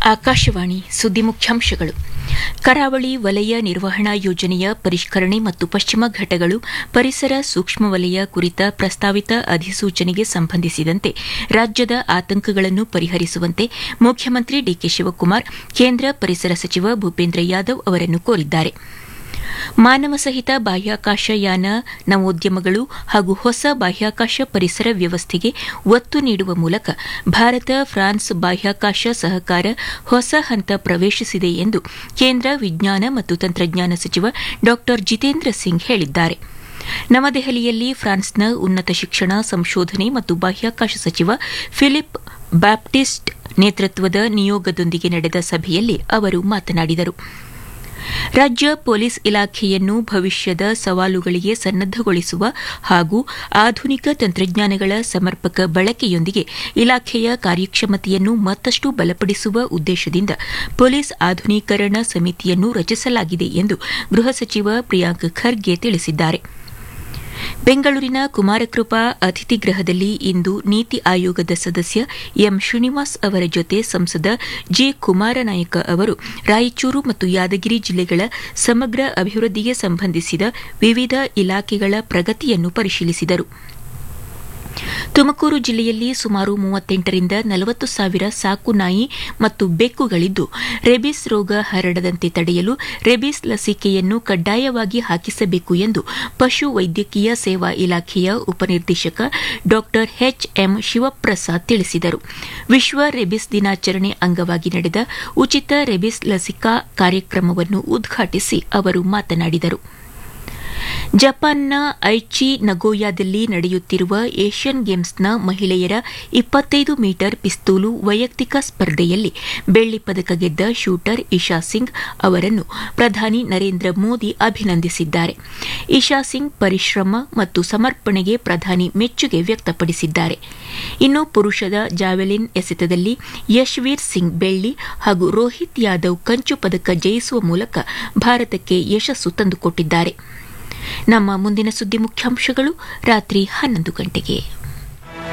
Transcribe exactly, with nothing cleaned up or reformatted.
ಆಕಾಶವಾಣಿ ಸುದ್ದಿ ಮುಖ್ಯಾಂಶಗಳು. ಕರಾವಳಿ ವಲಯ ನಿರ್ವಹಣಾ ಯೋಜನೆಯ ಪರಿಷ್ಕರಣೆ ಮತ್ತು ಪಶ್ಚಿಮ ಘಟ್ಟಗಳು ಪರಿಸರ ಸೂಕ್ಷ್ಮ ವಲಯ ಕುರಿತ ಪ್ರಸ್ತಾವಿತ ಅಧಿಸೂಚನೆಗೆ ಸಂಬಂಧಿಸಿದಂತೆ ರಾಜ್ಯದ ಆತಂಕಗಳನ್ನು ಪರಿಹರಿಸುವಂತೆ ಮುಖ್ಯಮಂತ್ರಿ ಡಿಕೆ ಶಿವಕುಮಾರ್ ಕೇಂದ್ರ ಪರಿಸರ ಸಚಿವ ಭೂಪೇಂದ್ರ ಯಾದವ್ ಅವರನ್ನು ಕೋರಿದ್ದಾರೆ. ಮಾನವ ಸಹಿತ ಬಾಹ್ಯಾಕಾಶಯಾನ ನವೋದ್ಯಮಗಳು ಹಾಗೂ ಹೊಸ ಬಾಹ್ಯಾಕಾಶ ಪರಿಸರ ವ್ಯವಸ್ಥೆಗೆ ಒತ್ತು ನೀಡುವ ಮೂಲಕ ಭಾರತ ಫ್ರಾನ್ಸ್ ಬಾಹ್ಯಾಕಾಶ ಸಹಕಾರ ಹೊಸ ಹಂತ ಪ್ರವೇಶಿಸಿದೆ ಎಂದು ಕೇಂದ್ರ ವಿಜ್ಞಾನ ಮತ್ತು ತಂತ್ರಜ್ಞಾನ ಸಚಿವ ಡಾ ಜಿತೇಂದ್ರ ಸಿಂಗ್ ಹೇಳಿದ್ದಾರೆ. ನವದೆಹಲಿಯಲ್ಲಿ ಫ್ರಾನ್ಸ್ನ ಉನ್ನತ ಶಿಕ್ಷಣ, ಸಂಶೋಧನೆ ಮತ್ತು ಬಾಹ್ಯಾಕಾಶ ಸಚಿವ ಫಿಲಿಪ್ ಬ್ಯಾಪ್ಟಿಸ್ಟ್ ನೇತೃತ್ವದ ನಿಯೋಗದೊಂದಿಗೆ ನಡೆದ ಸಭೆಯಲ್ಲಿ ಅವರು ಮಾತನಾಡಿದರು. ರಾಜ್ಯ ಪೊಲೀಸ್ ಇಲಾಖೆಯನ್ನು ಭವಿಷ್ಯದ ಸವಾಲುಗಳಿಗೆ ಸನ್ನದ್ದಗೊಳಿಸುವ ಹಾಗೂ ಆಧುನಿಕ ತಂತ್ರಜ್ಞಾನಗಳ ಸಮರ್ಪಕ ಬಳಕೆಯೊಂದಿಗೆ ಇಲಾಖೆಯ ಕಾರ್ಯಕ್ಷಮತೆಯನ್ನು ಮತ್ತಷ್ಟು ಬಲಪಡಿಸುವ ಉದ್ದೇಶದಿಂದ ಪೊಲೀಸ್ ಆಧುನೀಕರಣ ಸಮಿತಿಯನ್ನು ರಚಿಸಲಾಗಿದೆ ಎಂದು ಗೃಹ ಸಚಿವ ಪ್ರಿಯಾಂಕ್ ಖರ್ಗೆ ತಿಳಿಸಿದ್ದಾರೆ. ಬೆಂಗಳೂರಿನ ಕುಮಾರಕೃಪಾ ಅತಿಥಿ ಗೃಹದಲ್ಲಿ ಇಂದು ನೀತಿ ಆಯೋಗದ ಸದಸ್ಯ ಎಂ ಶ್ರೀನಿವಾಸ್ ಅವರ ಜೊತೆ ಸಂಸದ ಜಿ ಕುಮಾರನಾಯಕ ಅವರು ರಾಯಚೂರು ಮತ್ತು ಯಾದಗಿರಿ ಜಿಲ್ಲೆಗಳ ಸಮಗ್ರ ಅಭಿವೃದ್ಧಿಗೆ ಸಂಬಂಧಿಸಿದ ವಿವಿಧ ಇಲಾಖೆಗಳ ಪ್ರಗತಿಯನ್ನು ಪರಿಶೀಲಿಸಿದರು. ತುಮಕೂರು ಜಿಲ್ಲೆಯಲ್ಲಿ ಸುಮಾರು ಮೂವತ್ತೆಂಟರಿಂದ ನಲವತ್ತು ಸಾವಿರ ಸಾಕು ನಾಯಿ ಮತ್ತು ಬೆಕ್ಕುಗಳಿದ್ದು, ರೇಬಿಸ್ ರೋಗ ಹರಡದಂತೆ ತಡೆಯಲು ರೇಬಿಸ್ ಲಸಿಕೆಯನ್ನು ಕಡ್ಡಾಯವಾಗಿ ಹಾಕಿಸಬೇಕು ಎಂದು ಪಶು ವೈದ್ಯಕೀಯ ಸೇವಾ ಇಲಾಖೆಯ ಉಪನಿರ್ದೇಶಕ ಡಾ ಎಚ್ಎಂ ಶಿವಪ್ರಸಾದ್ ತಿಳಿಸಿದರು. ವಿಶ್ವ ರೇಬಿಸ್ ದಿನಾಚರಣೆ ಅಂಗವಾಗಿ ನಡೆದ ಉಚಿತ ರೇಬಿಸ್ ಲಸಿಕಾ ಕಾರ್ಯಕ್ರಮವನ್ನು ಉದ್ಘಾಟಿಸಿ ಅವರು ಮಾತನಾಡಿದರು. ಜಪಾನ್ನ ಐಚಿ ನಗೋಯಾದಲ್ಲಿ ನಡೆಯುತ್ತಿರುವ ಏಷ್ಯನ್ ಗೇಮ್ಸ್ನ ಮಹಿಳೆಯರ ಇಪ್ಪತ್ತೈದು ಮೀಟರ್ ಪಿಸ್ತೂಲು ವೈಯಕ್ತಿಕ ಸ್ಪರ್ಧೆಯಲ್ಲಿ ಬೆಳ್ಳಿ ಪದಕ ಗೆದ್ದ ಶೂಟರ್ ಇಶಾ ಸಿಂಗ್ ಅವರನ್ನು ಪ್ರಧಾನಿ ನರೇಂದ್ರ ಮೋದಿ ಅಭಿನಂದಿಸಿದ್ದಾರೆ. ಇಶಾ ಸಿಂಗ್ ಪರಿಶ್ರಮ ಮತ್ತು ಸಮರ್ಪಣೆಗೆ ಪ್ರಧಾನಿ ಮೆಚ್ಚುಗೆ ವ್ಯಕ್ತಪಡಿಸಿದ್ದಾರೆ. ಇನ್ನು ಪುರುಷರ ಜಾವೆಲಿನ್ ಎಸೆತದಲ್ಲಿ ಯಶ್ವೀರ್ ಸಿಂಗ್ ಬೆಳ್ಳಿ ಹಾಗೂ ರೋಹಿತ್ ಯಾದವ್ ಕಂಚು ಪದಕ ಜಯಿಸುವ ಮೂಲಕ ಭಾರತಕ್ಕೆ ಯಶಸ್ಸು ತಂದುಕೊಟ್ಟಿದ್ದಾರೆ. ನಮ್ಮ ಮುಂದಿನ ಸುದ್ದಿ ಮುಖ್ಯಾಂಶಗಳು ರಾತ್ರಿ ಹನ್ನೊಂದು ಗಂಟೆಗೆ.